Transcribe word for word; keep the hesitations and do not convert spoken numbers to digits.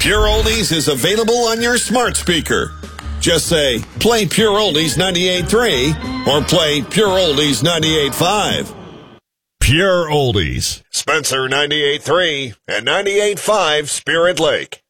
Pure Oldies is available on your smart speaker. Just say, play Pure Oldies ninety-eight point three or play Pure Oldies ninety-eight point five. Pure Oldies. Spencer ninety-eight point three and ninety-eight point five Spirit Lake.